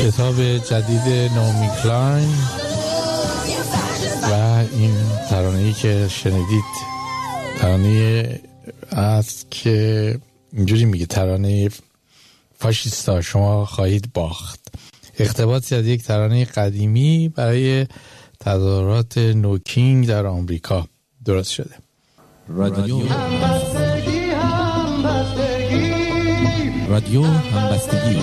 کتاب جدید نامی کلاین و این ترانه‌ای که شنیدید ترانه است که اینجوری میگه: ترانه فاشیستا شما خواهید باخت. اقتباسی از یک ترانه قدیمی برای تظاهرات نوکینگ در آمریکا درست شده. رادیو همبستگی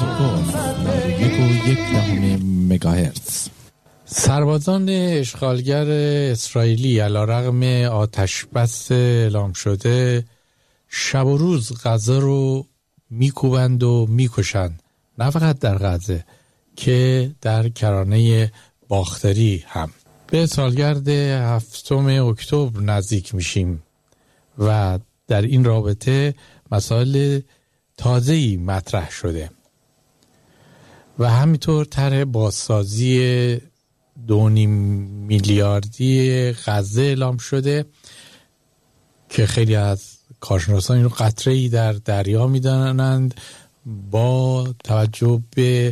استکهلم 91.1 مگاهرتز. سربازان اشغالگر اسرائیلی علیرغم آتشبس اعلام شده شب و روز غزه رو میکوبند و میکشند، نه فقط در غزه که در کرانه باختری هم. به سالگرد 7 اکتبر نزدیک میشیم و در این رابطه مسائل تازه‌ای مطرح شده و همینطور طرح بازسازی 2.5 میلیاردی غزه اعلام شده که خیلی از کارشناسان اینو قطره‌ای در دریا میدانند با توجه به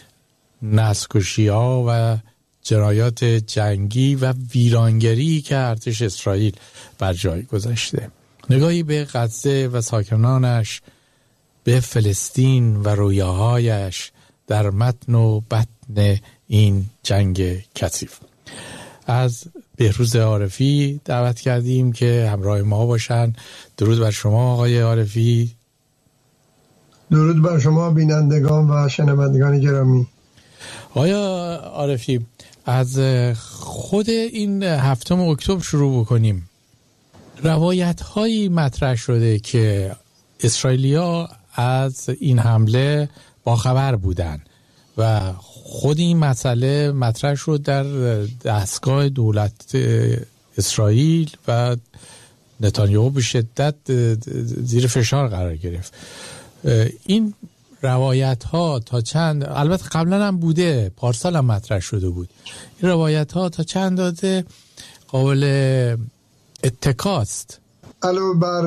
نسل‌کشی‌ها و جنایات جنگی و ویرانگری که ارتش اسرائیل بر جای گذاشته. نگاهی به غزه و ساکنانش، به فلسطین و رویاهایش در متن و بطن این جنگ کثیف. از بهروز عارفی دعوت کردیم که همراه ما باشن. درود بر شما آقای عارفی. درود بر شما بینندگان و شنوندگان گرامی. آیا عارفی از خود این 7 اکتبر شروع بکنیم. روایت هایی مطرح شده که اسرائیلیا از این حمله باخبر بودن و خود این مسئله مطرح شد در دستگاه دولت اسرائیل و نتانیاهو به شدت زیر فشار قرار گرفت. این روایت ها تا چند، البته قبلا هم بوده، پارسال هم مطرح شده بود، این روایت ها تا چند اندازه قابل اتکاست؟ علاوه بر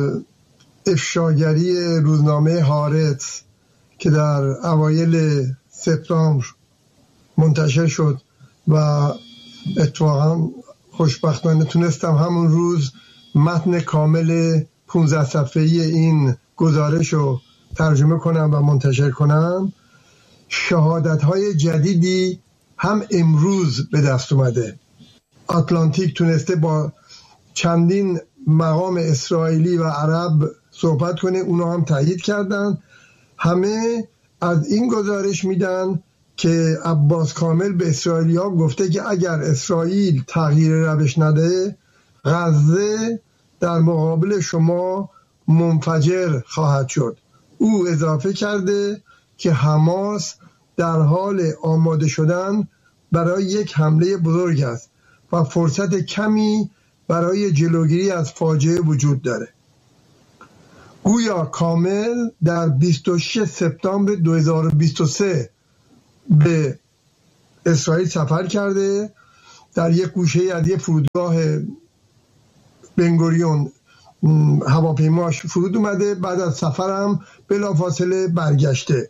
افشاگری روزنامه هارتز که در اوایل سپتامبر منتشر شد و اتفاقا خوشبختانه تونستم همون روز متن کامل 15 صفحه‌ای این گزارش رو ترجمه کنم و منتشر کنم، شهادت‌های جدیدی هم امروز به دست اومده. آتلانتیک تونسته با چندین مقام اسرائیلی و عرب صحبت کنه، اونا هم تایید کردن. همه از این گزارش میدن که عباس کامل به اسرائیلی‌ها گفته که اگر اسرائیل تغییر روش نده، غزه در مقابل شما منفجر خواهد شد. او اضافه کرده که حماس در حال آماده شدن برای یک حمله بزرگ است و فرصت کمی برای جلوگیری از فاجعه وجود داره. گویا کامل در 26 سپتامبر 2023 به اسرائیل سفر کرده، در یک گوشه از یک فرودگاه بنگوریون هواپیماش فرود اومده، بعد از سفرم بلافاصله برگشته.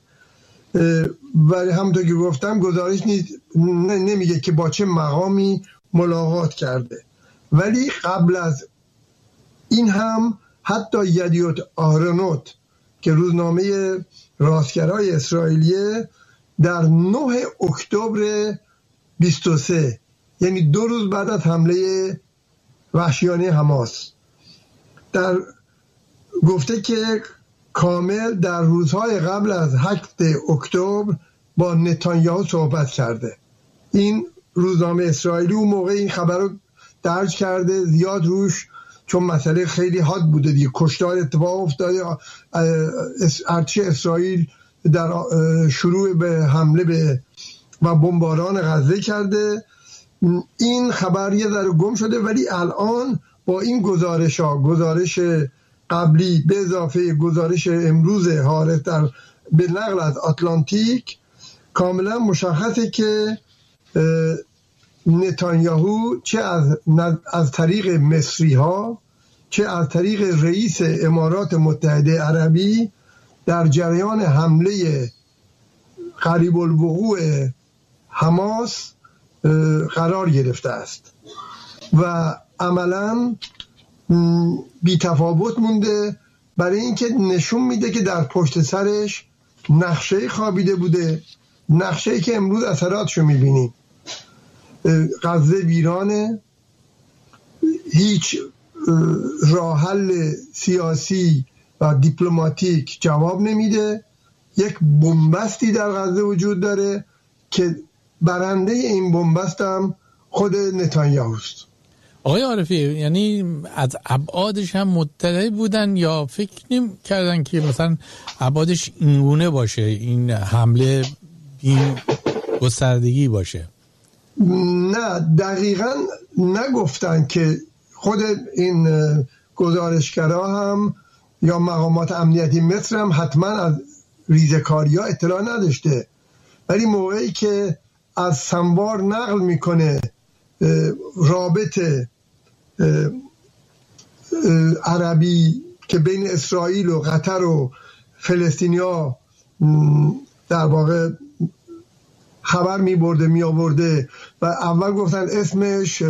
ولی همونطور که گفتم گزارش نمیگه که با چه مقامی ملاقات کرده، ولی قبل از این هم حتی یدیوت آهرونوت که روزنامه راستگرای اسرائیلیه در 9 اکتبر 23 یعنی 2 روز بعد از حمله وحشیانه حماس در گفته که کامل در روزهای قبل از 8 اکتبر با نتانیاهو صحبت کرده. این روزنامه اسرائیلی اون موقع این خبر رو درج کرده، زیاد روش، چون مسئله خیلی حاد بوده دیگه، کشتار اتفاق افتاده، ارتش اسرائیل در شروع به حمله به و بمباران غزه کرده. این خبر یه ذره گم شده، ولی الان با این گزارش قبلی به اضافه گزارش امروز هارتز به نقل از آتلانتیک کاملا مشخصه که نتانیاهو چه از طریق مصری ها چه از طریق رئیس امارات متحده عربی در جریان حمله قریب الوقوع حماس قرار گرفته است و عملاً بی تفاوت مونده، برای اینکه نشون میده که در پشت سرش نقشه خوابیده بوده، نقشه‌ای که امروز اثراتشو میبینیم. غزه ویرانه، هیچ راه حل سیاسی و دیپلماتیک جواب نمیده، یک بنبستی در غزه وجود داره که برنده این بنبست هم خود نتانیاهوست. آقای عارفی، یعنی از ابعادش هم مطلع بودن یا فکر نمی کردن که مثلا ابعادش اینگونه باشه، این حمله این گستردگی باشه؟ نه، دقیقاً نگفتن که خود این گزارشگرها هم یا مقامات امنیتی مصر هم حتما از ریزکاری ها اطلاع نداشته، ولی موقعی که از سنوار نقل میکنه رابطه عربی که بین اسرائیل و قطر و فلسطینیا در واقع خبر می آورده و اول گفتن اسمش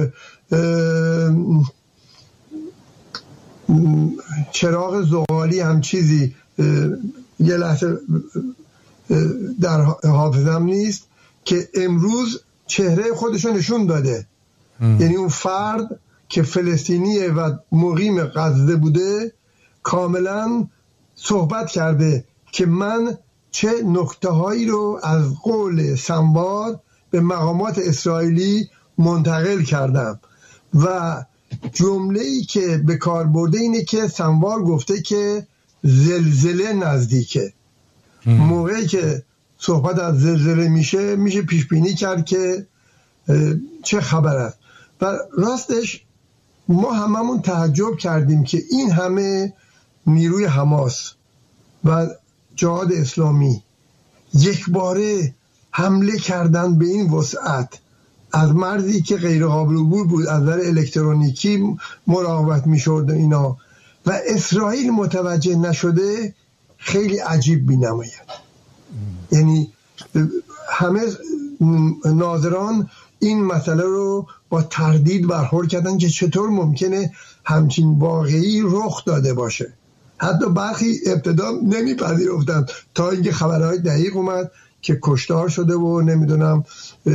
چراغ زغالی هم چیزی، یه لحظه در حافظم نیست، که امروز چهره خودشو نشون داده. یعنی اون فرد که فلسطینیه و مقیم غزه بوده کاملا صحبت کرده که من چه نکته هایی رو از قول سنوار به مقامات اسرائیلی منتقل کردم و جمله‌ای که به کار برده اینه که سنوار گفته که زلزله نزدیکه. موقعی که صحبت از زلزله میشه پیش بینی کرد که چه خبر است. و راستش ما هممون تعجب کردیم که این همه نیروی حماس و جهاد اسلامی یک باره حمله کردن به این وسعت، از مرزی که غیر قابل عبور بود از نظر الکترونیکی مراقبت میشد اینا، و اسرائیل متوجه نشده، خیلی عجیب بینماید. یعنی همه ناظران این مسئله رو با تردید برخورد کردن که چطور ممکنه همچین واقعی رخ داده باشه. حتی برخی ابتدا نمیپذیرفتن تا اینکه خبرهای دقیق اومد که کشتار شده و نمیدونم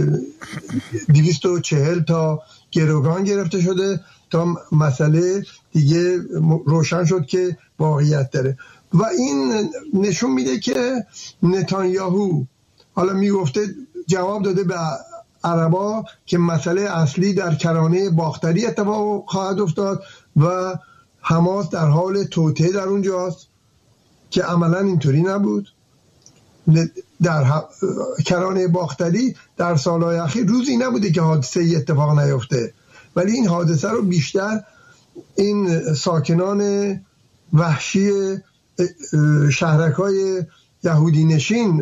240 تا گروگان گرفته شده تا مسئله دیگه روشن شد که واقعیت داره. و این نشون میده که نتانیاهو حالا میگفته جواب داده به عربا که مسئله اصلی در کرانه باختری اتفاق خواهد افتاد و حماس در حال توطئه در اونجاست، که عملا اینطوری نبود. در کرانه باختری در سالهای اخیر روزی نبوده که حادثه اتفاق نیفته، ولی این حادثه رو بیشتر این ساکنان وحشی شهرک‌های یهودی نشین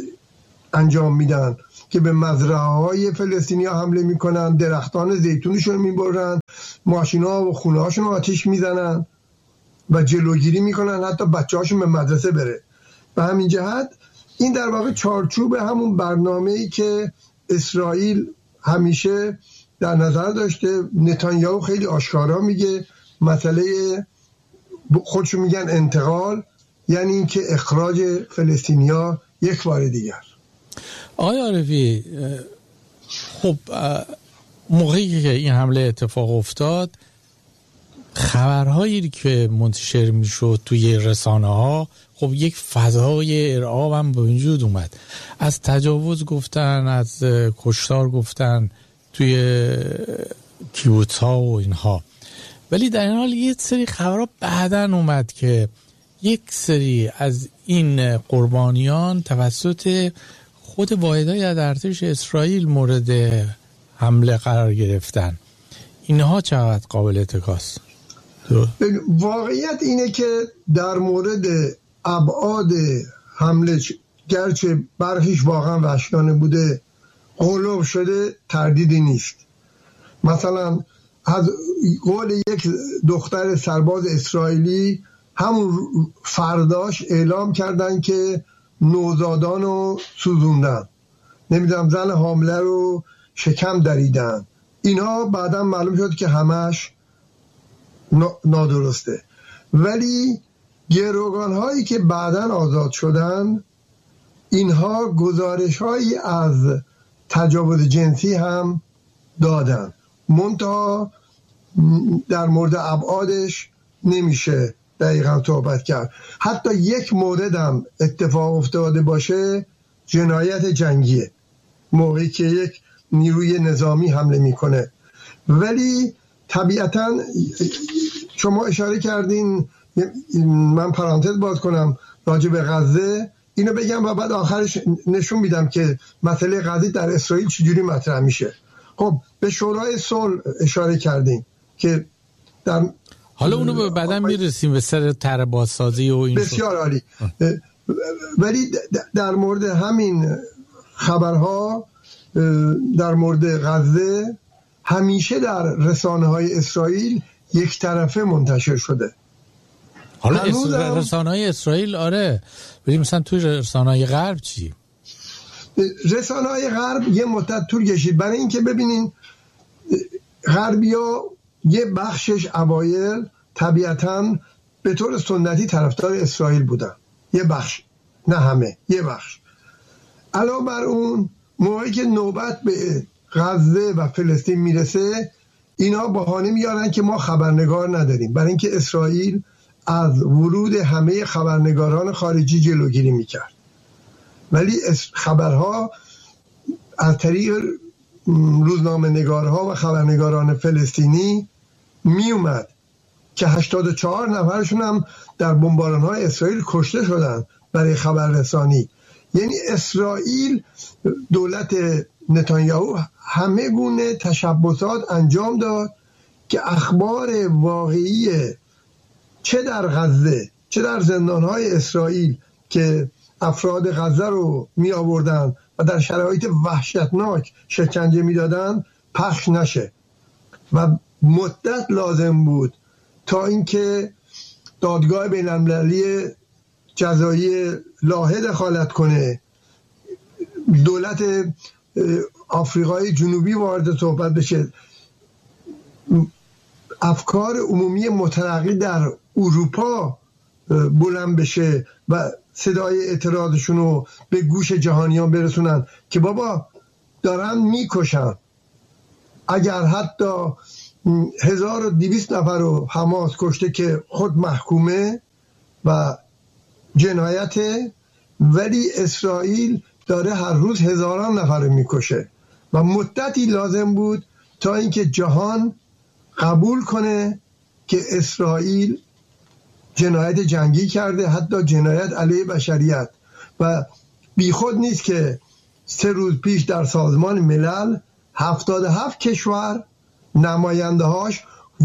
انجام میدن که به مزرعه‌های فلسطینی‌ها حمله میکنن، درختان زیتونشون میبرن، ماشین‌ها و خونه‌هاشون رو آتش میزنن و جلوگیری میکنن حتی بچه‌هاشون به مدرسه بره. به همین جهت این در واقع چارچوب همون برنامه‌ای که اسرائیل همیشه در نظر داشته. نتانیاهو خیلی آشکارا میگه مسئله خودشو میگن انتقال، یعنی اینکه اخراج فلسطینیا یک بار دیگر. آقای عارفی، خب موقعی که این حمله اتفاق افتاد، خبرهایی که منتشر میشد توی رسانه ها، خب یک فضای ارعاب هم به وجود اومد. از تجاوز گفتن، از کشتار گفتن توی کیبوتس ها و اینها، ولی در این حال یه سری خبرها بعدن اومد که یک سری از این قربانیان توسط خود واحدهای از ارتش اسرائیل مورد حمله قرار گرفتن. اینها چقدر قابل اتکاست؟ واقعیت اینه که در مورد ابعاد حمله، گرچه برخیش واقعا وحشیانه بوده، غلو شده، تردیدی نیست. مثلا از قول یک دختر سرباز اسرائیلی همون فرداش اعلام کردن که نوزادان رو سوزوندن، نمیدونم زن حامله رو شکم دریدن. اینا بعدا معلوم شد که همش نادرسته. ولی گروگان هایی که بعدا آزاد شدن، اینها گزارش هایی از تجاوز جنسی هم دادن، منتها در مورد ابعادش نمیشه دقیقا صحبت کرد. حتی یک مورد هم اتفاق افتاده باشه، جنایت جنگیه، موقعی که یک نیروی نظامی حمله میکنه. ولی طبیعتا شما اشاره کردین، من پرانتز باز کنم راجع به غزه، اینو بگم و بعد آخرش نشون میدم که مسئله غزه در اسرائیل چجوری مطرح میشه. خب به شورای صلح اشاره کردین که در حالا اونو به بعداً میرسیم به سر طرح بازسازی و این. بسیار عالی. ولی در مورد همین خبرها در مورد غزه همیشه در رسانه‌های اسرائیل یک طرفه منتشر شده. حالا رسانه‌های اسرائیل آره، ولی مثلا توی رسانه‌های غرب چی؟ رسانه‌های غرب یه مدت طول کشید برای اینکه ببینین غربی‌ها یه بخشش اوایل طبیعتاً به طور سنتی طرفدار اسرائیل بودن، یه بخش، نه همه، یه بخش. علاوه بر اون موقعی که نوبت به غزه و فلسطین میرسه، اینا بهانه میارن که ما خبرنگار نداریم، برای اینکه اسرائیل از ورود همه خبرنگاران خارجی جلوگیری میکرد. ولی خبرها از طریق روزنامه نگارها و خبرنگاران فلسطینی می اومد که 84 نفرشون هم در بمباران‌های اسرائیل کشته شدن برای خبررسانی. یعنی اسرائیل، دولت نتانیاهو همه گونه تشبسات انجام داد که اخبار واقعی چه در غزه چه در زندان‌های اسرائیل که افراد غزه رو می آوردن و در شرایط وحشتناک شکنجه می دادن پخش نشه. و مدت لازم بود تا اینکه دادگاه بین‌المللی جزایی لاهه دخالت کنه، دولت آفریقای جنوبی وارد صحبت بشه، افکار عمومی مترقی در اروپا بلند بشه و صدای اعتراضشون رو به گوش جهانیان برسونن که بابا دارن میکشن. اگر حتی 1200 نفر رو حماس کشته که خود محکومه و جنایته، ولی اسرائیل داره هر روز هزاران نفر رو میکشه و مدتی لازم بود تا اینکه جهان قبول کنه که اسرائیل جنایت جنگی کرده، حتی جنایت علیه بشریت. و بیخود نیست که 3 روز پیش در سازمان ملل 77 کشور نماینده‌هاش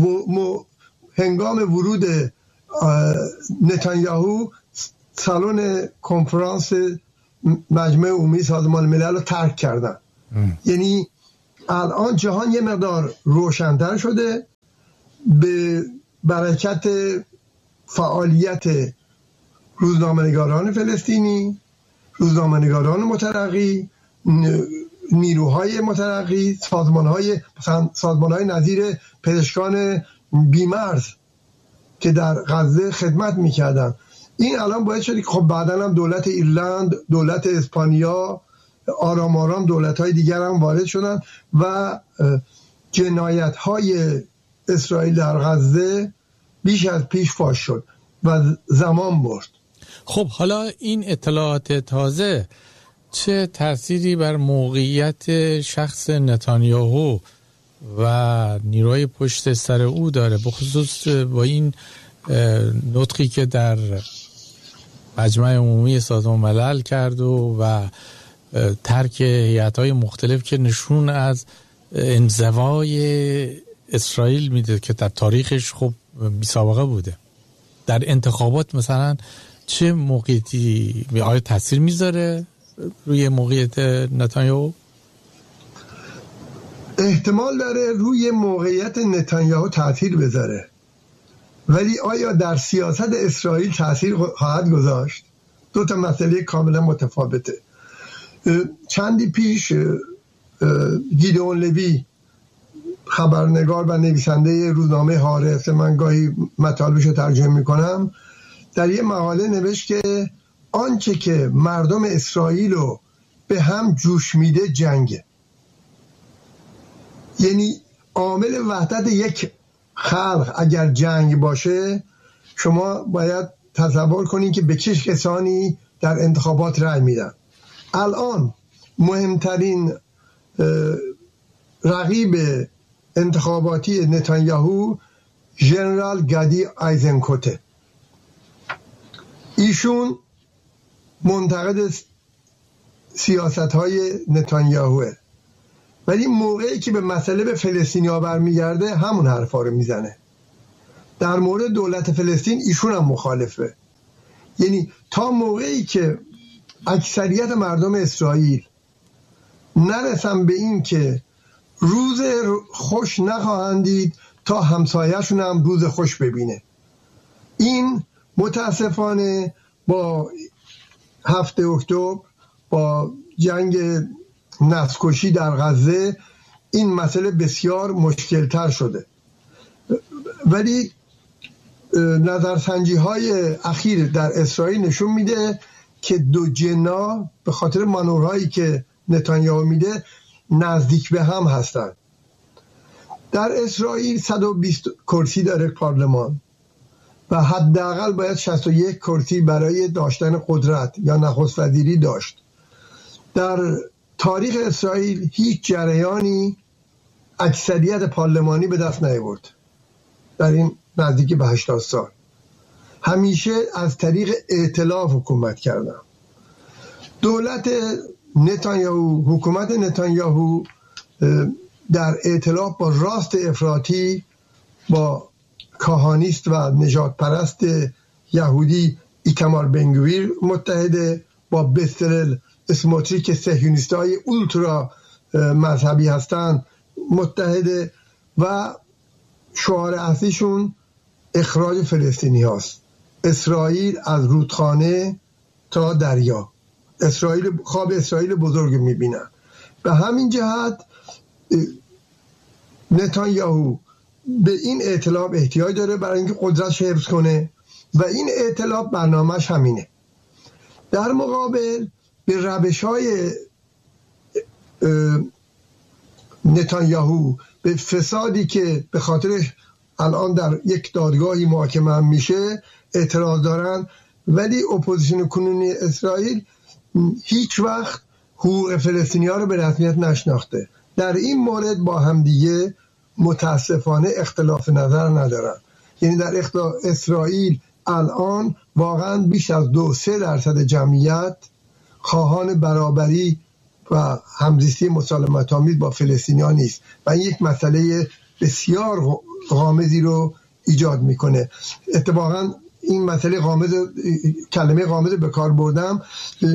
هنگام ورود نتانیاهو سالن کنفرانس مجمع عمومی سازمان ملل رو ترک کردن. یعنی الان جهان یه مقدار روشن‌تر شده به برکت فعالیت روزنامه‌نگاران فلسطینی، روزنامه‌نگاران مترقی، نیروهای مترقی، سازمان‌های نظیر پزشکان بیمرز که در غزه خدمت می‌کردن. این الان باید شد که خب بعداً هم دولت ایرلند، دولت اسپانیا، آرام آرام دولت‌های دیگر هم وارد شدن و جنایت‌های اسرائیل در غزه بیش از پیش فاش شد و زمان برد. خب حالا این اطلاعات تازه چه تأثیری بر موقعیت شخص نتانیاهو و نیروهای پشت سر او داره، بخصوص با این نطقی که در مجمع عمومی سازمان ملل کرد و ترک هیئت‌های مختلف که نشون از انزوای اسرائیل میده که در تاریخش خب بی‌سابقه بوده. در انتخابات مثلا چه موقعیتی آیا تاثیر میذاره روی موقعیت نتانیاهو؟ احتمال داره روی موقعیت نتانیاهو تاثیر بذاره، ولی آیا در سیاست اسرائیل تاثیر خواهد گذاشت؟ دو تا مسئله کاملا متفاوته. چندی پیش گیدئون لوی خبرنگار و نویسنده روزنامه هارتز، من گاهی مطالبش رو ترجمه میکنم، در یه مقاله نوشت که آنچه که مردم اسرائیل رو به هم جوش میده جنگه. یعنی عامل وحدت یک خلق اگر جنگ باشه، شما باید تصور کنید که به چه کسانی در انتخابات رأی میدن. الان مهمترین رقیب انتخاباتی نتانیاهو ژنرال گدی آیزنکوته. ایشون منتقد سیاست‌های نتانیاهوه، ولی موقعی که به مسئله به فلسطینیا برمیگرده همون حرفا رو میزنه. در مورد دولت فلسطین ایشون هم مخالفه. یعنی تا موقعی که اکثریت مردم اسرائیل نرسن به این که روز خوش نخواهند دید تا همسایه‌شون هم روز خوش ببینه. این متاسفانه با 7 اکتبر، با جنگ نسل‌کشی در غزه، این مسئله بسیار مشکل‌تر شده. ولی نظرسنجی های اخیر در اسرائیل نشون میده که دو جنا به خاطر مانورهایی که نتانیاهو میده نزدیک به هم هستند. در اسرائیل 120 کرسی داره پارلمان و حداقل باید 61 کرسی برای داشتن قدرت یا نخست وزیری داشت. در تاریخ اسرائیل هیچ جریانی اکثریت پارلمانی به دست نیاورد. در این نزدیک به 80 سال همیشه از طریق ائتلاف حکومت کردن. دولت نتانیاهو، حکومت نتانیاهو در ائتلاف با راست افراطی، با کاهانیست و نژاد پرست یهودی ایتمار بنگویر متحده، با بسلل اسموتریچ که صهیونیست‌های اولترا مذهبی هستند متحده، و شعار اصلیشون اخراج فلسطینی هاست. اسرائیل از رودخانه تا دریا، خواب اسرائیل بزرگ میبینن. به همین جهت نتانیاهو به این ائتلاف احتیاج داره برای اینکه قدرتش حفظ کنه و این ائتلاف برنامه‌اش همینه. در مقابل به روش‌های نتانیاهو، به فسادی که به خاطرش الان در یک دادگاهی محاکمه میشه اعتراض دارن، ولی اپوزیسیون کنونی اسرائیل هیچ وقت حقوق فلسطینی‌ها رو به رسمیت نشناخته. در این مورد با همدیگه متاسفانه اختلاف نظر ندارن. یعنی در اسرائیل الان واقعا بیش از 2-3% جمعیت خواهان برابری و همزیستی مسالمت‌آمیز با فلسطینیان نیست و این یک مسئله بسیار غامضی رو ایجاد میکنه. اتفاقا این مسئله کلمه غامض به کار بردم،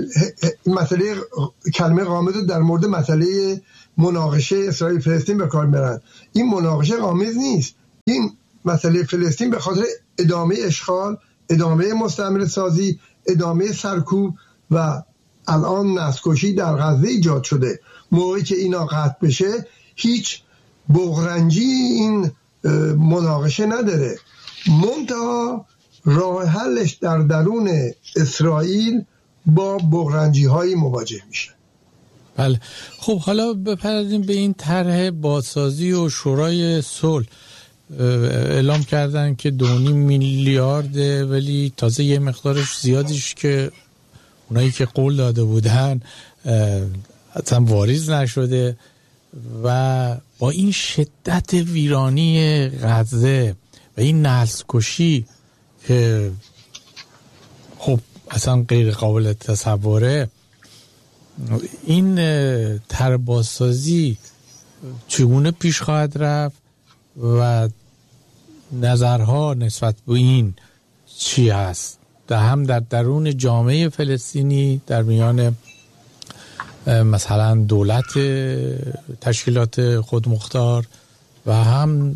کلمه غامض در مورد مسئله مناقشه اسرائیل فلسطین به کار میبرن. این مناقشه غامض نیست. این مسئله فلسطین به خاطر ادامه اشغال، ادامه مستعمره سازی، ادامه سرکوب و الان نسل‌کشی در غزه ایجاد شده. موقعی که اینا قطع بشه هیچ بغرنجی این مناقشه نداره. منتها راه حلش در درون اسرائیل با بغرنجی های مواجه میشه. بله. خب حالا بپردازیم به این طرح بازسازی و شورای صلح. اعلام کردن که 2.5 میلیارد، ولی تازه یه مقدارش زیادیش که اونایی که قول داده بودن اصلا واریز نشده و با این شدت ویرانی غزه و این نسل‌کشی که خب اصلا غیر قابل تصوره، این طرح بازسازی چگونه پیش خواهد رفت و نظرها نسبت به این چی هست؟ هم در درون جامعه فلسطینی، در میان مثلا دولت، تشکیلات خودمختار و هم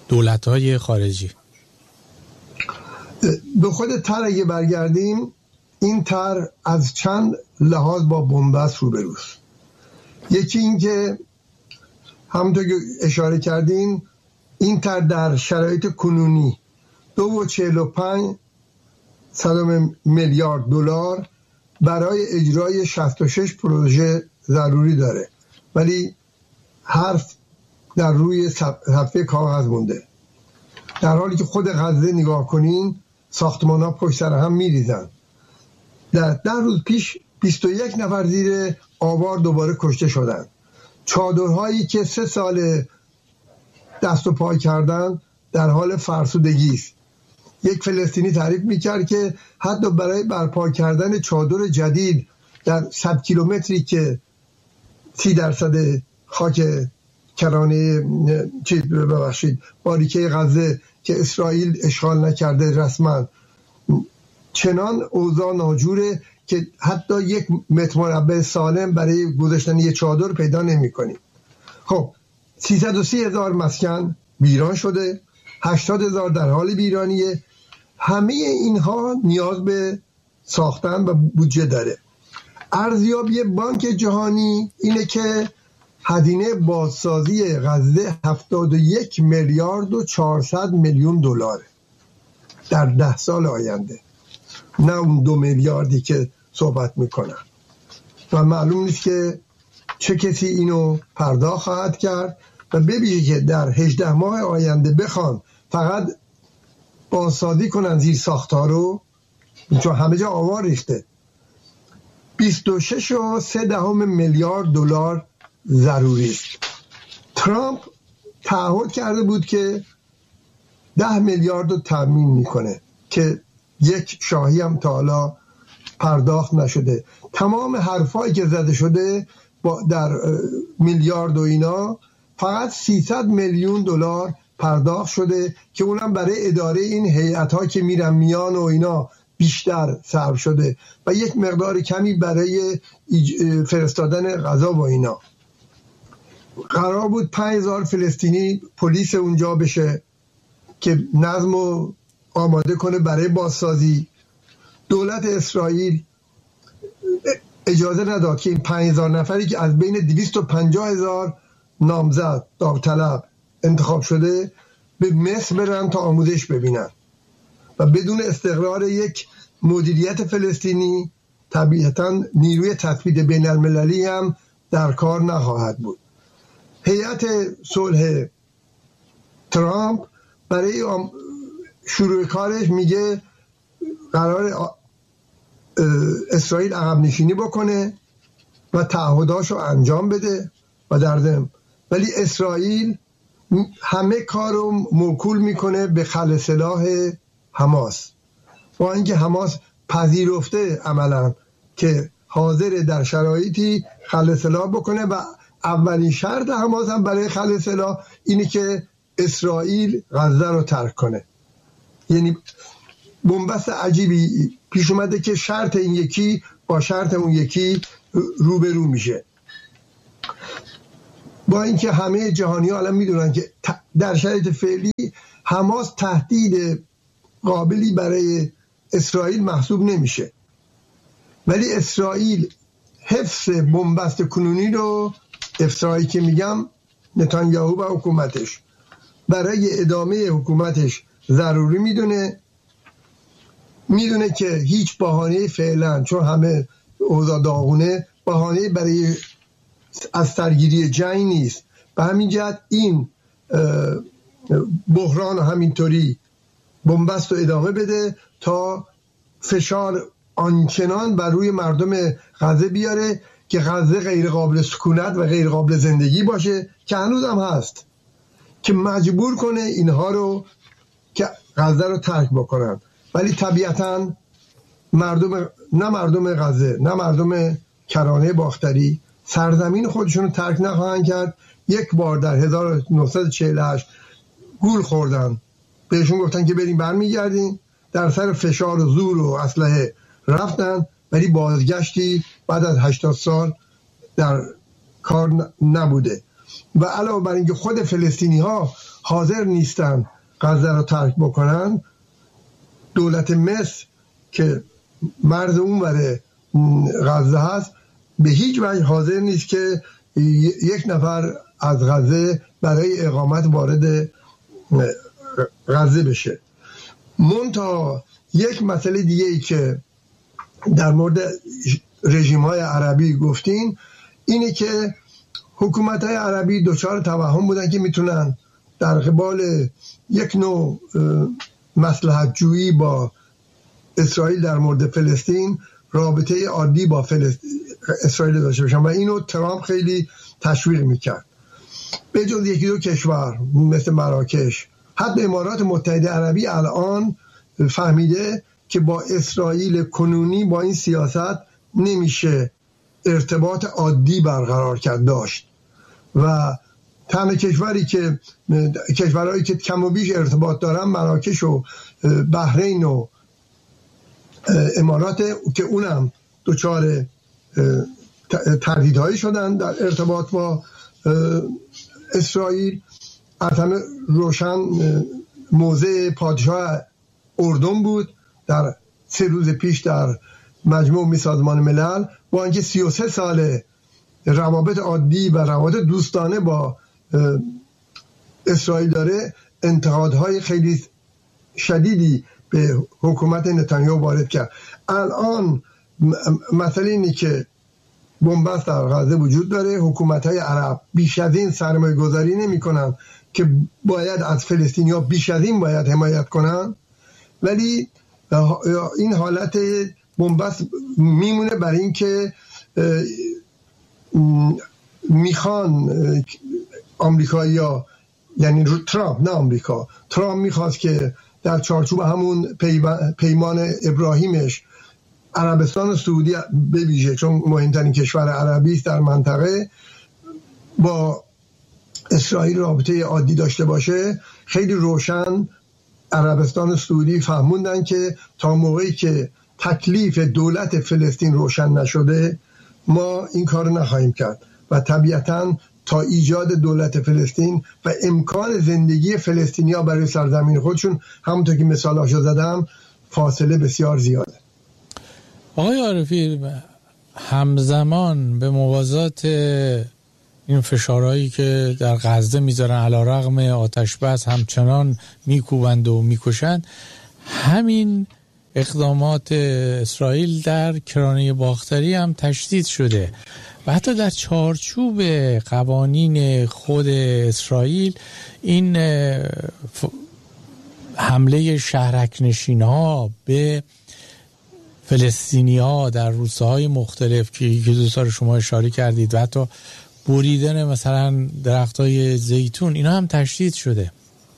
دولت‌های خارجی. به خود طرح اگه برگردیم، این طرح از چند لحاظ با بنبست روبروست. یکی این که همونطور که اشاره کردین این طرح در شرایط کنونی 2.45 میلیارد دلار برای اجرای 66 پروژه ضروری داره، ولی حرف در روی صفحه کاغذ مونده، در حالی که خود غزه نگاه کنین ساختمان ها پشت سر هم میریزن. در روز پیش 21 نفر زیر آوار دوباره کشته شدن. چادرهایی که 3 سال دست و پای کردن در حال فرسودگی است. یک فلسطینی تعریف میکرد که حتی برای برپا کردن چادر جدید در 100 کیلومتری که 30% خاک کرانه باریکه غزه که اسرائیل اشغال نکرده رسما، چنان اوضاع ناجوره که حتی 1 متر مربع سالم برای گذاشتن یه چادر پیدا نمی کنیم. خب 330,000 مسکن ویران شده، 80,000 در حال ویرانیه. همه اینها نیاز به ساختن و بودجه داره. ارزیابی بانک جهانی اینه که هزینه بازسازی غزه 71 میلیارد و 400 میلیون دلاره در 10 سال آینده، نه اون 2 میلیاردی که صحبت میکنن و معلوم نیست که چه کسی اینو پرداخت خواهد کرد و ببینید که در 18 ماه آینده بخوان فقط بازسازی کنن زیر ساختها رو، چون همه جا آوار ریخته، 26.3 میلیارد دلار ضروری است. ترامپ تعهد کرده بود که 10 میلیارد رو تامین میکنه که یک شاهی هم تا حالا پرداخت نشده. تمام حرفایی که زده شده در میلیارد و اینا فقط 300 میلیون دلار پرداخت شده که اونم برای اداره این هیئت‌ها که میرن میان و اینا بیشتر صرف شده و یک مقدار کمی برای فرستادن غذا و اینا. قرار بود 5,000 فلسطینی پلیس اونجا بشه که نظم رو آماده کنه برای بازسازی. دولت اسرائیل اجازه نداد که این 5,000 نفری که از بین 250,000 نامزد داوطلب انتخاب شده به مصر برن تا آموزش ببینن و بدون استقرار یک مدیریت فلسطینی طبیعتاً نیروی تثبیت بین المللی هم در کار نخواهد بود. هیئت صلح ترامپ برای شروع کارش میگه قرار اسرائیل عقب نشینی بکنه و تعهداشو انجام بده و در ضمن ولی اسرائیل همه کارو موکول میکنه به خلع سلاح حماس، با اینکه حماس پذیرفته عملا که حاضر در شرایطی خلع سلاح بکنه و اولین شرط حماس هم برای خلع سلاح اینه که اسرائیل غزه رو ترک کنه. یعنی بنبست عجیبی پیش اومده که شرط این یکی با شرط اون یکی روبرو میشه، با اینکه همه جهانی ها الان میدونن که در شرایط فعلی حماس تهدید قابلی برای اسرائیل محسوب نمیشه، ولی اسرائیل حفظ بنبست کنونی رو، اسرائیل که میگم نتانیاهو و حکومتش، برای ادامه حکومتش ضروری میدونه که هیچ بهانه فعلا، چون همه اوضاع داغونه، بهانه برای از سرگیری جنگ نیست. به همین جهت این بحران همینطوری بنبست و ادامه بده تا فشار آنچنان بر روی مردم غزه بیاره که غزه غیر قابل سکونت و غیر قابل زندگی باشه، که هنوز هم هست، که مجبور کنه اینها رو که غزه رو ترک بکنن. ولی طبیعتاً نه مردم غزه نه مردم کرانه باختری سرزمین خودشون رو ترک نخواهند کرد. یک بار در 1948 گول خوردن، بهشون گفتن که بریم برمیگردین، در سر فشار و زور و اسلحه رفتن، ولی بازگشتی بعد از 80 سال در کار نبوده. و علاوه بر اینکه خود فلسطینی ها حاضر نیستن غزه رو ترک بکنن، دولت مصر که مرز اونور غزه هست به هیچ وجه حاضر نیست که یک نفر از غزه برای اقامت وارد غزه بشه. منتها یک مسئله دیگه ای که در مورد رژیم‌های عربی گفتین اینه که حکومت‌های عربی دچار توهم بودن که میتونن در قبال یک نوع مصلحت جویی با اسرائیل در مورد فلسطین رابطه عادی با اسرائیل داشته باشن و اینو ترامپ خیلی تشویق میکرد. به جز یکی دو کشور مثل مراکش، حتی امارات متحده عربی الان فهمیده که با اسرائیل کنونی با این سیاست نمیشه ارتباط عادی برقرار کرد داشت و تنها کشورهایی که کم و بیش ارتباط دارن مراکش و بحرین و امارات که اونم دچار تردیدهایی شدن در ارتباط با اسرائیل. از همه روشن موضع پادشاه اردن بود در 3 روز پیش در مجمع سازمان ملل، با اینکه 33 ساله روابط عادی و روابط دوستانه با اسرائیل داره، انتقادهای خیلی شدیدی به حکومت نتانیاهو وارد کرد. الان مسئله اینه که بنبست در غزه وجود داره، حکومت‌های عرب بیش از این سرمایه گذاری نمی کنن که باید از فلسطینی‌ها بیش از این باید حمایت کنن، ولی این حالت بنبست میمونه برای این که میخوان آمریکایی‌ها، یعنی ترامپ، نه آمریکا، ترامپ میخواست که در چارچوب همون پیمان ابراهیمش عربستان و سعودی به ویژه، چون مهمترین کشور عربی است در منطقه، با اسرائیل رابطه عادی داشته باشه. خیلی روشن عربستان و سعودی فهموندن که تا موقعی که تکلیف دولت فلسطین روشن نشده ما این کار نخواهیم کرد و طبیعتاً تا ایجاد دولت فلسطین و امکان زندگی فلسطینی‌ها برای سرزمین خودشون، همونطور که مثالاشو زدم، فاصله بسیار زیاده. آقای عارفی، همزمان به موازات این فشارهایی که در غزه میذارن علیرغم آتش بس همچنان میکوبند و میکشند، همین اقدامات اسرائیل در کرانه باختری هم تشدید شده و حتی در چارچوب قوانین خود اسرائیل این حمله شهرک‌نشین‌ها به فلسطینی‌ها در روستاهای مختلف که دوستان شما اشاره کردید و حتی بریدن مثلا درختای زیتون، اینا هم تشدید شده.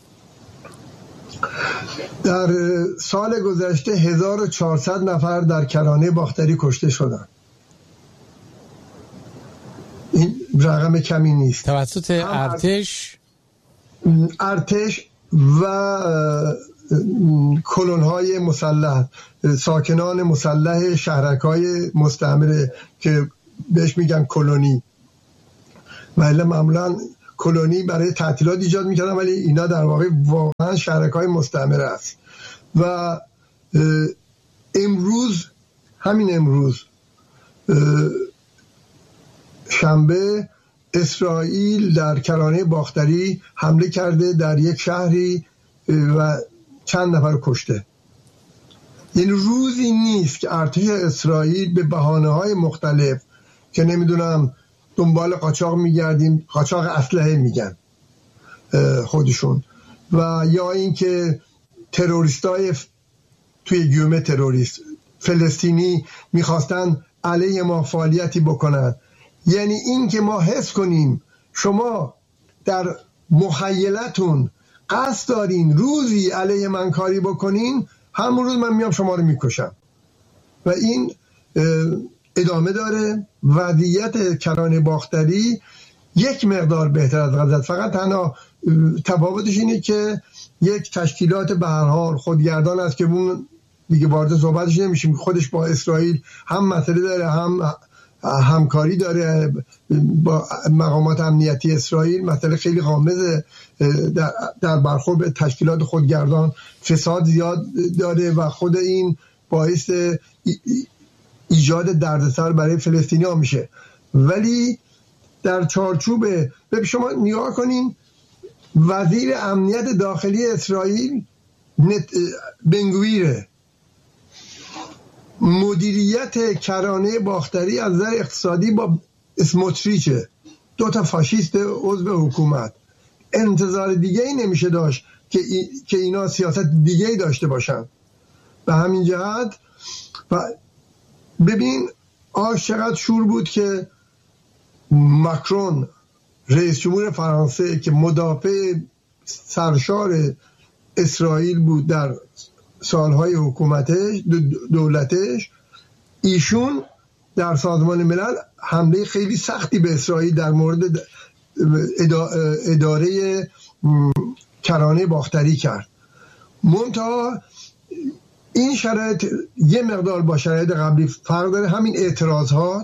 در سال گذشته 1400 نفر در کرانه باختری کشته شدن. این رقم کمی نیست. توسط ارتش و کلون‌های مسلح، ساکنان مسلح شهرک‌های مستعمره که بهش میگن کلونی، ولی معمولا کلونی برای تعطیلات ایجاد میکردن، ولی اینا در واقع واقعا شهرک‌های مستعمره است. و همین امروز شنبه اسرائیل در کرانه باختری حمله کرده در یک شهری و چند نفر کشته. یعنی روزی نیست که ارتش اسرائیل به بهانه‌های مختلف که نمیدونم دنبال قاچاق میگردیم، قاچاق اسلحه میگن خودشون، و یا اینکه تروریستای توی گیومه تروریست فلسطینی میخواستن علیه ما فعالیتی بکنن. یعنی این که ما حس کنیم شما در مخیلتون قصد دارین روزی علیه من کاری بکنین، همون روز من میام شما رو میکشم. و این ادامه داره. وضعیت کرانه باختری یک مقدار بهتر از غزه، فقط تنها تفاوتش اینه که یک تشکیلات به هر حال خودگردان است که اون دیگه وارد صحبتش نمیشیم، خودش با اسرائیل هم مسئله داره، هم همکاری داره با مقامات امنیتی اسرائیل. مسئله خیلی غامضه در برخورد به تشکیلات خودگردان، فساد زیاد داره و خود این باعث ایجاد دردسر برای فلسطینی‌ها میشه. ولی در چارچوب شما نگاه کنین، وزیر امنیت داخلی اسرائیل بنگویره، مدیریت کرانه باختری از نظر اقتصادی با اسموتریچه، 2 فاشیست عضو حکومت. انتظار دیگه ای نمیشه داشت که اینا سیاست دیگه ای داشته باشن. به همین جهت و ببین چقدر شور بود که ماکرون رئیس جمهور فرانسه که مدافع سرشار اسرائیل بود در سالهای حکومتش دولتش، ایشون در سازمان ملل حمله خیلی سختی به اسرائیل در مورد اداره کرانه باختری کرد. منتها این شرایط یه مقدار با شرایط قبلی فرق داره. همین اعتراضات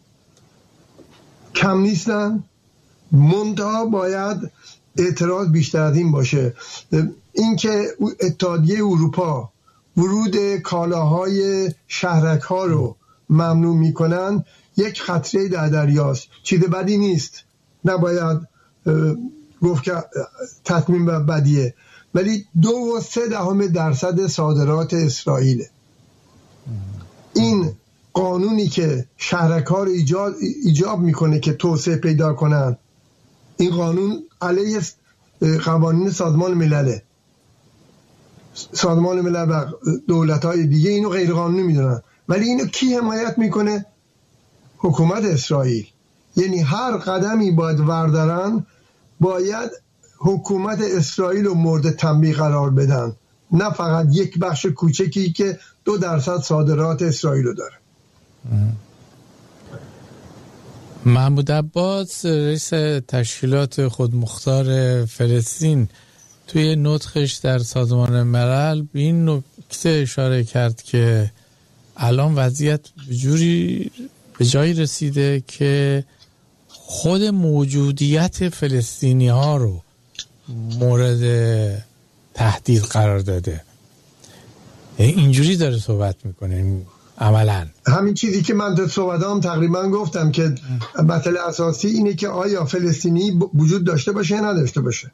کم نیستن، منتها باید اعتراض بیشتر از این باشه. اینکه اتحادیه اروپا ورود کالاهای شهرک ها رو ممنوع میکنن یک خطره در دریاست، چیز بدی نیست، نباید گفت که تصمیم بدیه، ولی 2.3% صادرات اسرائیله. این قانونی که شهرک ها رو ایجاب میکنه که توسعه پیدا کنن، این قانون علیه قوانین سازمان ملله. سازمان ملل و دولت‌های دیگه اینو غیر قانونی میدونن، ولی اینو کی حمایت میکنه؟ حکومت اسرائیل. یعنی هر قدمی باید وردارن، باید حکومت اسرائیل رو مورد تنبیه قرار بدن، نه فقط یک بخش کوچکی که 2% صادرات اسرائیل رو داره. محمود عباس رئیس تشکیلات خودمختار فلسطین توی نطقش در سازمان ملل به این نکته اشاره کرد که الان وضعیت جوری به جایی رسیده که خود موجودیت فلسطینی ها رو مورد تهدید قرار داده. اینجوری داره صحبت میکنه عملا. همین چیزی که من در صحبتام تقریبا گفتم که مسئله اساسی اینه که آیا فلسطینی وجود داشته باشه یا نداشته باشه.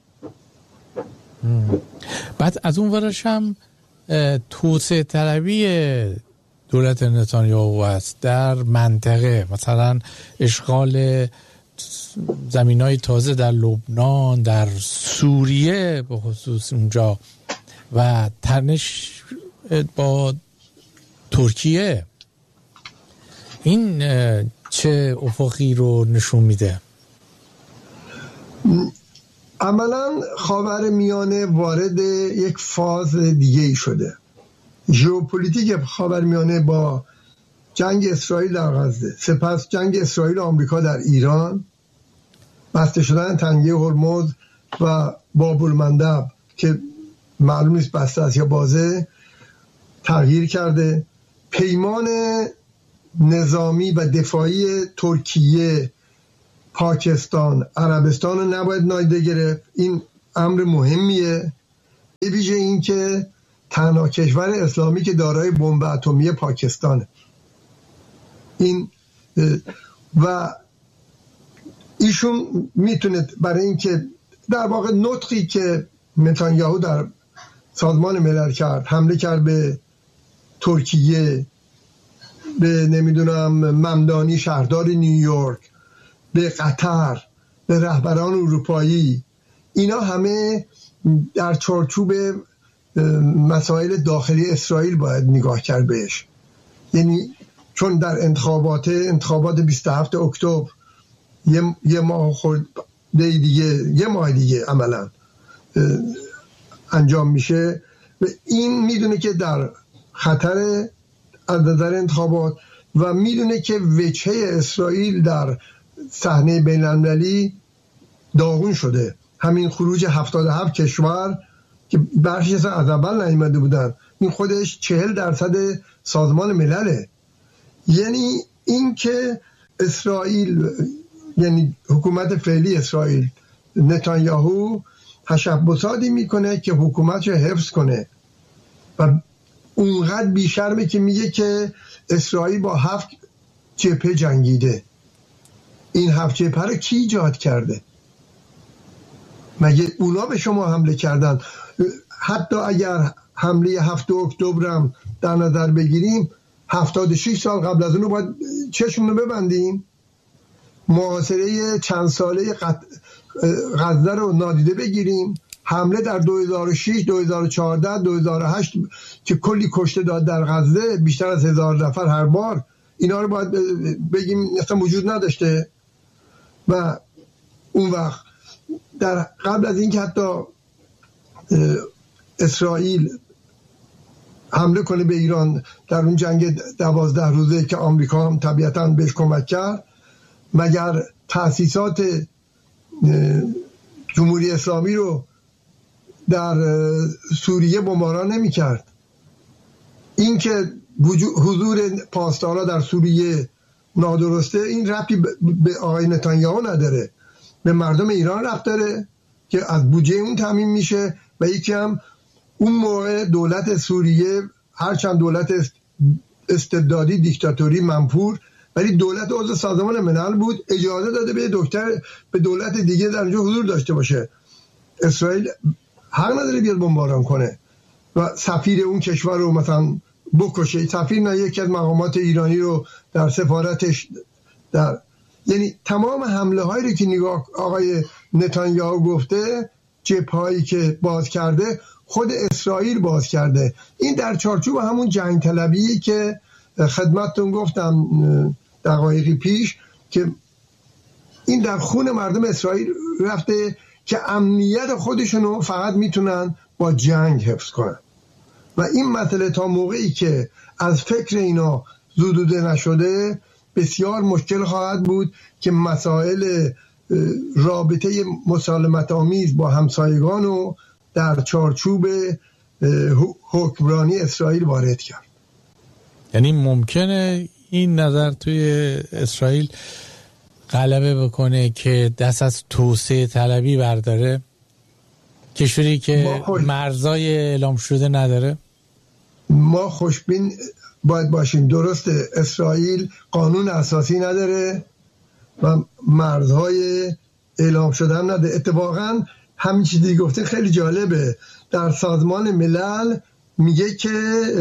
بعد از اون ورش هم توسعه طلبی دولت نتانیاهو است در منطقه، مثلا اشغال زمینای تازه در لبنان، در سوریه به خصوص اونجا، و تنش با ترکیه. این چه افقی رو نشون میده؟ عملا خاورمیانه وارد یک فاز دیگه ای شده. ژئوپلیتیک خاورمیانه با جنگ اسرائیل در غزه، سپس جنگ اسرائیل و آمریکا در ایران، بسته شدن تنگه هرمز و باب المندب که معلوم نیست بسته است یا بازه، تغییر کرده. پیمان نظامی و دفاعی ترکیه، پاکستان، عربستان رو نباید نادیده گرفت. این امر مهمیه، به ویژه این که تنها کشور اسلامی که دارای بمب اتمی پاکستانه. این و ایشون میتونه برای اینکه در واقع نطقی که نتانیاهو در سازمان ملل کرد، حمله کرد به ترکیه، به نمیدونم ممدانی شهردار نیویورک، به قطر، به رهبران اروپایی، اینا همه در چارچوب مسائل داخلی اسرائیل باید نگاه کرد بهش. یعنی چون در انتخابات 27 اکتبر یه ماه خورده دیگه، یه ماه دیگه عملا انجام میشه و این میدونه که در خطر از نظر انتخابات و میدونه که وجهه اسرائیل در صحنه بین المللی داغون شده. همین خروج 77 کشور که برخی از اول نیامده بودن، این خودش 40% سازمان ملله. یعنی این که اسرائیل، یعنی حکومت فعلی اسرائیل، نتانیاهو تشبساتی میکنه که حکومت رو حفظ کنه و اونقدر بیشرمه که میگه که اسرائیل با 7 جبهه جنگیده. این 7 جبهه رو کی ایجاد کرده؟ مگه اونا به شما حمله کردن؟ حتی اگر حمله 7 اکتبر هم در نظر بگیریم 76 سال قبل از اون رو باید چشمون رو ببندیم. محاصره چند ساله غزه رو نادیده بگیریم. حمله در 2006 2014 2008 که کلی کشته داد در غزه، بیشتر از 1000 نفر هر بار، اینا رو باید بگیم اصلا وجود نداشته. و اون وقت در قبل از اینکه حتی اسرائیل حمله کنه به ایران در اون جنگ 12 روزه که آمریکا هم طبیعتاً بهش کمک کرد، مگر تأسیسات جمهوری اسلامی رو در سوریه بمباران نمی کرد؟ این که حضور پاسدارا در سوریه نادرسته، این ربطی به آقای نتانیاهو نداره، به مردم ایران ربط داره که از بودجه اون تامین میشه. و یکی هم اون موقع دولت سوریه هرچند دولت استبدادی دیکتاتوری منفور، ولی دولت عضو سازمان ملل بود، اجازه داده به دکتر به دولت دیگه در اونجا حضور داشته باشه. اسرائیل حق نداره بیاد بمباران کنه و سفیر اون کشور رو مثلا بکشه. سفیر نه، یکی از مقامات ایرانی رو در سفارتش یعنی تمام حمله هایی رو که نگاه آقای نتانیاهو گفته، جبهه‌هایی که باز کرده خود اسرائیل باز کرده. این در چارچوب همون جنگ طلبی که خدمتتون گفتم دقایقی پیش که این در خون مردم اسرائیل رفته که امنیت خودشونو فقط میتونن با جنگ حفظ کنن. و این مسئله تا موقعی که از فکر اینا زدوده نشده بسیار مشکل خواهد بود که مسائل رابطه مسالمت آمیز با همسایگان رو در چارچوب حکمرانی اسرائیل وارد کرد. یعنی ممکنه این نظر توی اسرائیل غلبه بکنه که دست از توسعه طلبی برداره، کشوری که مرزای اعلام شده نداره؟ ما خوشبین باید باشیم. درسته اسرائیل قانون اساسی نداره و مرزهای اعلام شده هم نداره. اتفاقا همین چیزی گفته خیلی جالبه. در سازمان ملل میگه که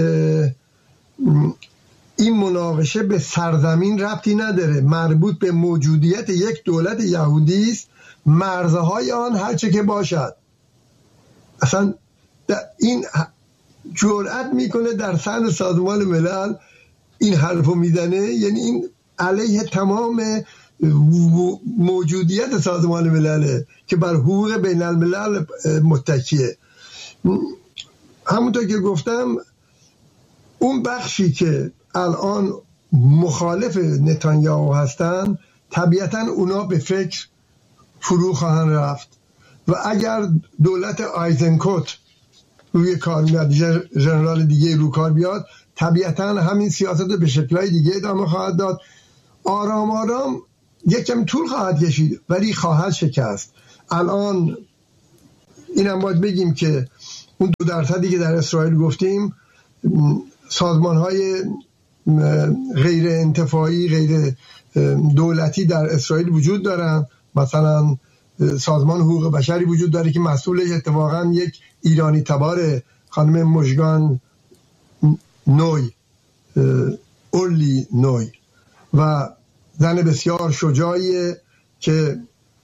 این مناقشه به سرزمین ربطی نداره، مربوط به موجودیت یک دولت یهودی است، مرزهای آن هر چه که باشد. اصلا این جرأت میکنه در صحن سازمان ملل این حرفو میزنه، یعنی این علیه تمام موجودیت سازمان ملله که بر حقوق بین الملل متکیه. همونطور که گفتم اون بخشی که الان مخالف نتانیاهو هستن طبیعتا اونا به فکر فرو خواهند رفت و اگر دولت آیزنکوت روی کار میاد، ژنرال دیگه رو کار بیاد، طبیعتا همین سیاست به شکل‌های دیگه ادامه خواهد داد. آرام آرام یکم طول خواهد کشید ولی خواهد شکست. الان اینم باید بگیم که اون 2% که در اسرائیل گفتیم، سازمان‌های غیر انتفاعی غیر دولتی در اسرائیل وجود دارن. مثلا سازمان حقوق بشری وجود داره که مسئولش اتفاقا یک ایرانی تبار، خانم مژگان نوی، اولی نوی، و زن بسیار شجاعیه که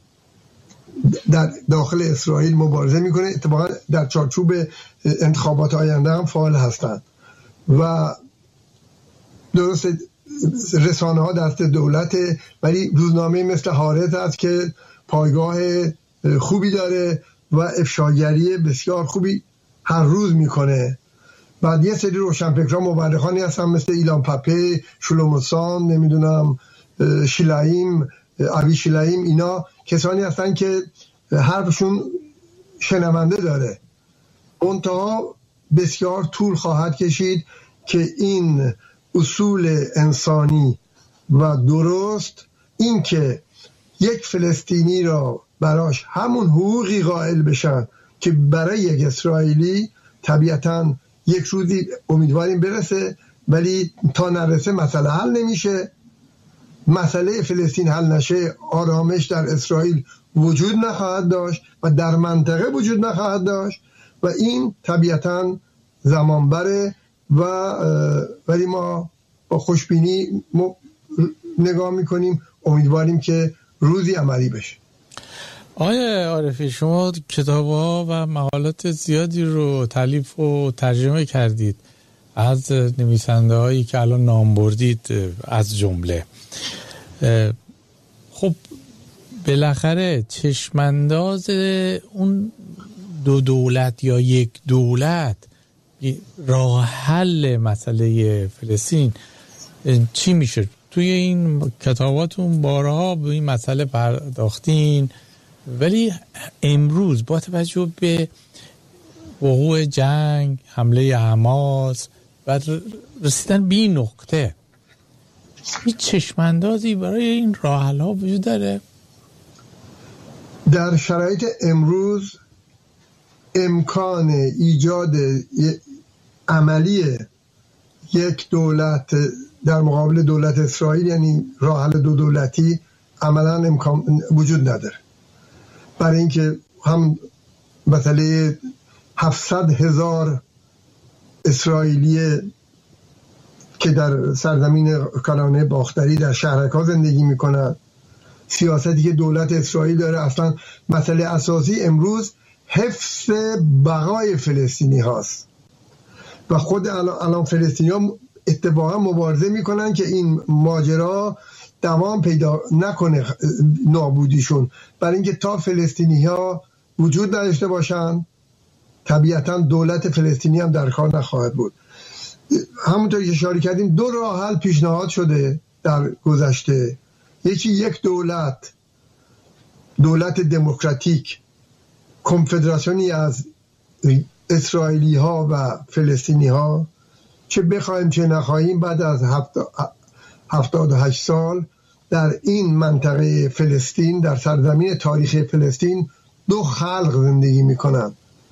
در داخل اسرائیل مبارزه میکنه. اتفاقا در چارچوب انتخابات آینده هم فعال هستند و درست رسانه ها دست دولته، ولی روزنامه مثل هارت هست که پایگاه خوبی داره و افشاگری بسیار خوبی هر روز میکنه. بعد یه سری روشنفکران مورخانی هستن مثل ایلان پاپه، شلومو سام، نمیدونم شیلایم، اوی شیلایم، اینا کسانی هستن که حرفشون شنونده داره. منتها بسیار طول خواهد کشید که این اصول انسانی و درست، این که یک فلسطینی را براش همون حقوقی قائل بشن که برای یک اسرائیلی، طبیعتاً یک روزی امیدواریم برسه، ولی تا نرسه مسئله حل نمیشه. مسئله فلسطین حل نشه، آرامش در اسرائیل وجود نخواهد داشت و در منطقه وجود نخواهد داشت و این طبیعتاً زمان بره ولی ما با خوشبینی نگاه میکنیم، امیدواریم که روزی عملی بشه. آقای عارفی، شما کتاب‌ها و مقالات زیادی رو تالیف و ترجمه کردید از نویسنده‌هایی که الان نام بردید از جمله. خب بالاخره چشمانداز اون دو دولت یا یک دولت راه حل مسئله فلسطین چی میشه؟ توی این کتاباتون بارها به این مسئله پرداختین، ولی امروز با توجه به وقوع جنگ، حمله حماس و رسیدن به این نقطه، هیچ چشماندازی برای این راه حل ها وجود داره؟ در شرایط امروز امکان ایجاد عملی یک دولت در مقابل دولت اسرائیل، یعنی راه حل دو دولتی، عملا امکان وجود نداره. برای اینکه هم مسئله 700,000 اسرائیلی که در سرزمین کانال باختری در شهرک‌ها زندگی میکنند، سیاستی که دولت اسرائیل داره، اصلا مسئله اساسی امروز حفظ بقای فلسطینی هاست و خود الان فلسطینی ها اتفاقا مبارزه میکنن که این ماجرا دوام پیدا نکنه، نابودیشون، برای اینکه تا فلسطینی ها وجود نداشته باشن طبیعتا دولت فلسطینی هم در کار نخواهد بود. همونطور که اشاره کردیم دو راه حل پیشنهاد شده در گذشته، یکی یک دولت دموکراتیک، کنفدراسیونی از اسرائیلی ها و فلسطینی ها، چه بخوایم چه نخواهیم بعد از 78 سال در این منطقه فلسطین، در سرزمین تاریخی فلسطین، دو خلق زندگی میکنن.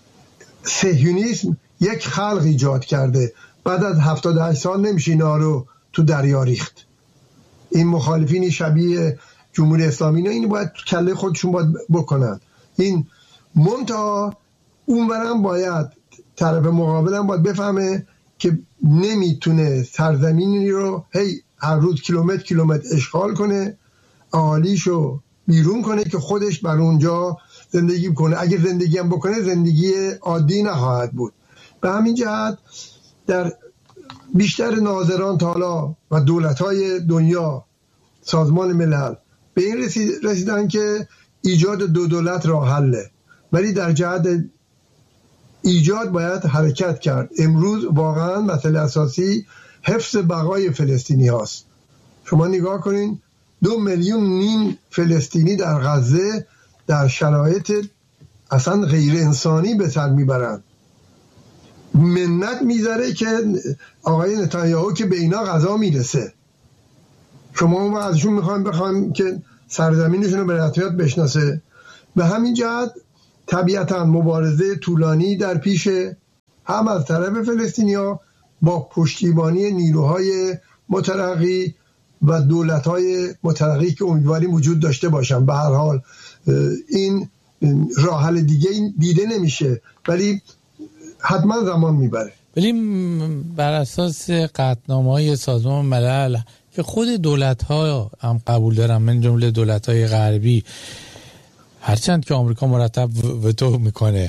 صهیونیسم یک خلق ایجاد کرده، بعد از 78 سال نمیشه اینا رو تو دریا ریخت. این مخالفین شبیه جمهوری اسلامی نه، این باید کله خودشون باید بکنن. این منتها اونورم باید طرف مقابلم باید بفهمه که نمیتونه سرزمینی رو هر روز کیلومتر اشغال کنه، اهالیشو بیرون کنه که خودش بر اونجا زندگی کنه. اگه زندگی هم بکنه زندگی عادی نخواهد بود. به همین جهت در بیشتر ناظران تالا و دولت‌های دنیا، سازمان ملل به این رسیدن که ایجاد دو دولت راه حله، ولی در جهت ایجاد باید حرکت کرد. امروز واقعا مسئله اساسی حفظ بقای فلسطینی هاست. شما نگاه کنین 2.5 میلیون فلسطینی در غزه در شرایط اصلا غیر انسانی به سر میبرند. منت میذاره که آقای نتانیاهو که به اینا غذا میرسه. شما ازشون بخوایم که سرزمینشون رو به رسمیت بشناسه. به همین جهت طبیعتا مبارزه طولانی در پیشه، هم از طرف فلسطینیا با پشتیبانی نیروهای مترقی و دولت‌های مترقی که امیدواریم وجود داشته باشن. به هر حال این راه حل دیگه دیده نمیشه، ولی حتما زمان میبره. ولی بر اساس قطعنامه‌های سازمان ملل که خود دولت‌ها هم قبول دارن، من جمله دولت‌های غربی، هرچند که آمریکا مرتب وتو میکنه،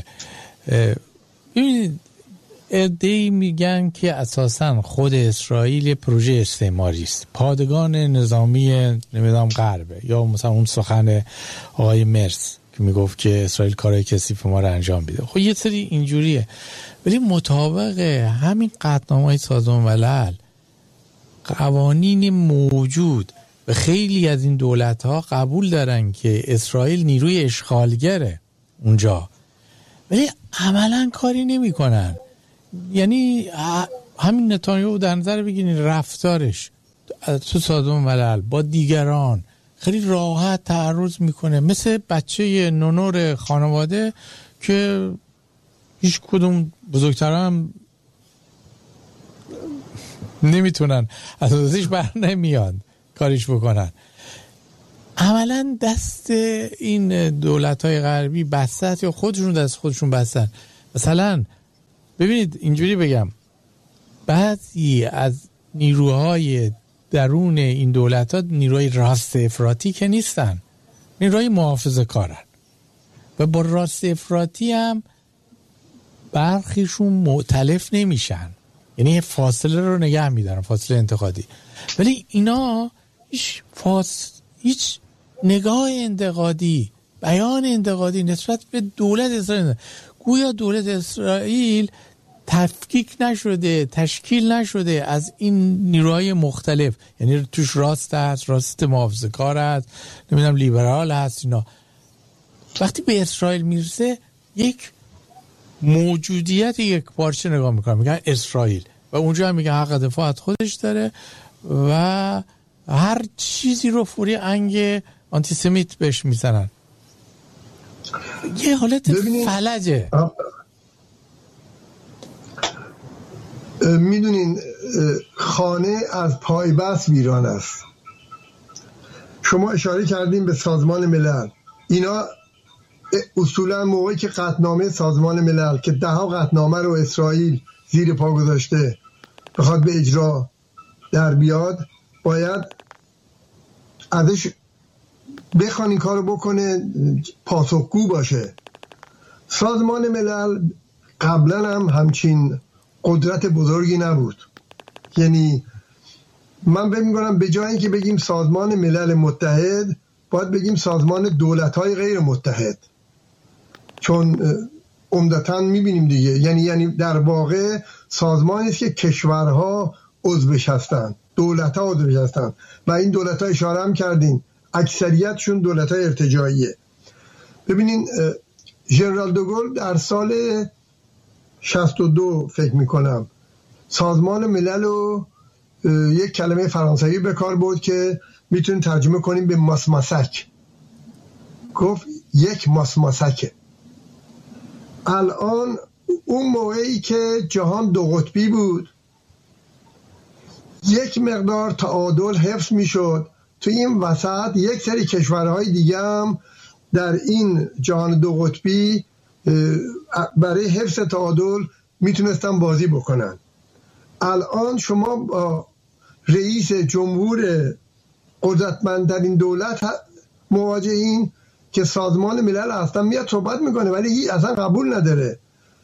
ببینید عده‌ای میگن که اساساً خود اسرائیل پروژه استعماری است، پادگان نظامی نمیدونم غربه، یا مثلا اون سخن آقای مرس که میگفت که اسرائیل کارهای کثیف ما رو انجام میده. خب یه سری اینجوریه، ولی مطابق همین قطعنامه‌های سازمان ملل، قوانین موجود و خیلی از این دولت‌ها قبول دارن که اسرائیل نیروی اشغالگره اونجا، ولی عملاً کاری نمی‌کنن. یعنی همین نتانیاهو در نظر بگیرین، رفتارش تو سازمان ملل با دیگران خیلی راحت تعرض میکنه، مثل بچه نونور خانواده که هیچ کدوم بزرگتران هم نمیتونن از ازش بر نمیان کاریش بکنن. عملا دست این دولت‌های غربی بسته است یا خودشون دست خودشون بستن. مثلا ببینید اینجوری بگم، بعضی از نیروهای درون این دولت‌ها نیروهای راست افراطی که نیستن، نیروهای محافظه کارن و با راست افراطی هم برخیشون مؤتلف نمیشن، یعنی فاصله رو نگه میدارن، فاصله انتقادی. ولی اینا هیچ نگاه انتقادی، بیان انتقادی نسبت به دولت اسرائیل، گویا دولت اسرائیل تفکیک نشده، تشکیل نشده از این نیروهای مختلف، یعنی توش راست هست، راست محافظه کار هست، نمیدونم لیبرال هست. اینا وقتی به اسرائیل میرسه یک موجودیت یک پارچه نگاه میکنن، میگن اسرائیل، و اونجا هم میگن حق دفاع از خودش داره و هر چیزی رو فوری انگ آنتیسمیت بهش میزنن. یه حالت فلجه. میدونین خانه از پای بست ویران است. شما اشاره کردین به سازمان ملل. اینا اصولا موقعی که قطعنامه سازمان ملل که 10 قطعنامه رو اسرائیل زیر پا گذاشته بخواد به اجرا در بیاد، باید ازش بخوان این کارو بکنه، پاسخگو باشه. سازمان ملل قبلا هم همچین قدرت بزرگی نبود. یعنی من فکر می‌کنم به جای اینکه بگیم سازمان ملل متحد، باید بگیم سازمان دولت‌های غیر متحد، چون عمدتاً می‌بینیم دیگه، یعنی در واقع سازمانی است که کشورها عضوش هستند، دولت‌ها عضوش هستند و این دولت‌ها اشاره هم کردین اکثریتشون دولت‌های ارتجاعیه. ببینین ژنرال دوگل در سال 62 فکر میکنم سازمان ملل رو یک کلمه فرانسوی به کار برد که میتونیم ترجمه کنیم به ماسماسک. گفت یک ماسماسکه. الان اون موقعی که جهان 2 قطبی بود، یک مقدار تعادل حفظ میشد. تو این وسط یک سری کشورهای دیگه هم در این جهان 2 قطبی برای حفظ تعادل میتونستن بازی بکنن. الان شما با رئیس جمهور قدرتمندترین دولت مواجهین که سازمان ملل اصلا میاد صحبت میکنه ولی اصلا قبول نداره،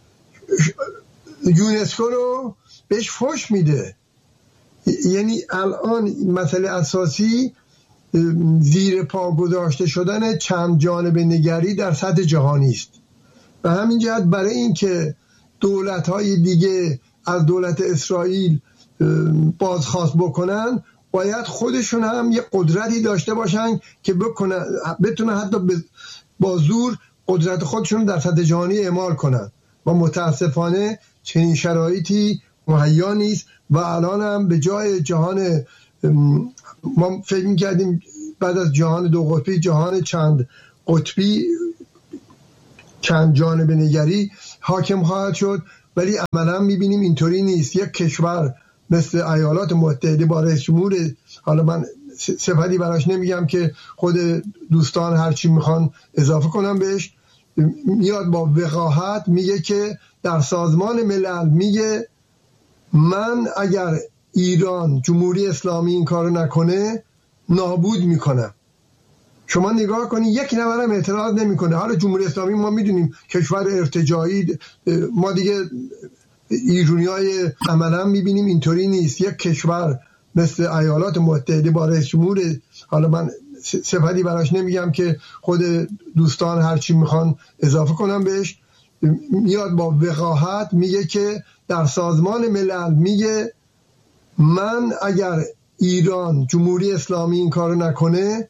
یونسکو رو بهش فحش میده. یعنی الان مسئله اساسی زیر پا گذاشته شدن چند جانبه نگری در سطح جهانی است. و همین جهت برای اینکه دولت‌های دیگه از دولت اسرائیل بازخواست بکنن، باید خودشون هم یه قدرتی داشته باشن که بتونن حتی با زور قدرت خودشون در سطح جهانی اعمال کنن و متاسفانه چنین شرایطی مهیا نیست. و الان هم به جای جهان، ما فکر می‌کردیم بعد از جهان 2 قطبی جهان چند قطبی، چند جانبه نگری حاکم خواهد شد، ولی عملا می‌بینیم اینطوری نیست. یک کشور مثل ایالات متحده با رئیس جمهور، حالا من صفتی براش نمیگم که خود دوستان هرچی میخوان اضافه کنم بهش، میاد با وقاحت میگه که در سازمان ملل میگه من اگر ایران جمهوری اسلامی این کارو نکنه نابود میکنم. شما نگاه کنید یک نفرم اعتراض نمیکنه. حالا جمهوری اسلامی ما میدونیم کشور ارتجاعی، ما دیگه ایرونیای عملا میبینیم اینطوری نیست. یک کشور مثل ایالات متحده با رئیس جمهور، حالا من صفتی براش نمیگم که خود دوستان هرچی میخوان اضافه کنم بهش، میاد با وقاحت میگه که در سازمان ملل میگه من اگر ایران جمهوری اسلامی این کارو نکنه